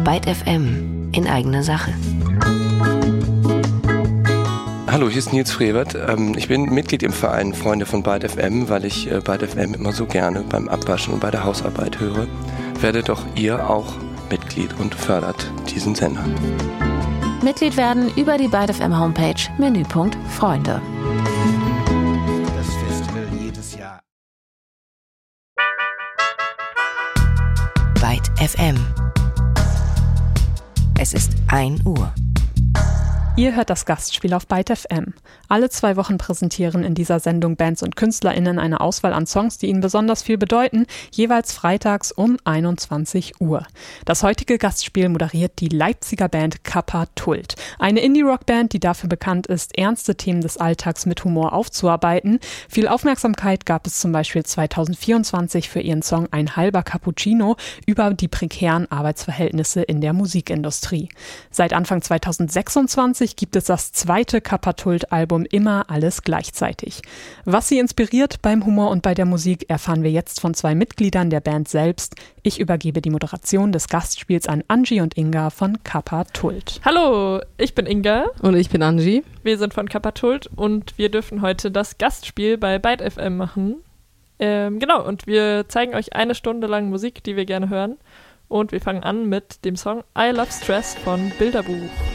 Byte FM in eigener Sache. Hallo, hier ist Nils Frevert. Ich bin Mitglied im Verein Freunde von Byte FM, weil ich Byte FM immer so gerne beim Abwaschen und bei der Hausarbeit höre. Werdet doch ihr auch Mitglied und fördert diesen Sender. Mitglied werden über die Byte FM Homepage, Menüpunkt Freunde. Das Festival jedes Jahr. Byte FM. Es ist 1 Uhr. Ihr hört das Gastspiel auf Byte FM. Alle 2 Wochen präsentieren in dieser Sendung Bands und KünstlerInnen eine Auswahl an Songs, die ihnen besonders viel bedeuten, jeweils freitags um 21 Uhr. Das heutige Gastspiel moderiert die Leipziger Band Kappa Tult. Eine Indie-Rock-Band, die dafür bekannt ist, ernste Themen des Alltags mit Humor aufzuarbeiten. Viel Aufmerksamkeit gab es zum Beispiel 2024 für ihren Song Ein halber Cappuccino über die prekären Arbeitsverhältnisse in der Musikindustrie. Seit Anfang 2026 gibt es das zweite Kappa Tult-Album Immer alles gleichzeitig. Was sie inspiriert beim Humor und bei der Musik, erfahren wir jetzt von 2 Mitgliedern der Band selbst. Ich übergebe die Moderation des Gastspiels an Angie und Inga von Kappa Tult. Hallo, ich bin Inga. Und ich bin Angie. Wir sind von Kappa Tult und wir dürfen heute das Gastspiel bei Byte FM machen. Und wir zeigen euch 1 Stunde lang Musik, die wir gerne hören. Und wir fangen an mit dem Song I Love Stress von Bilderbuch.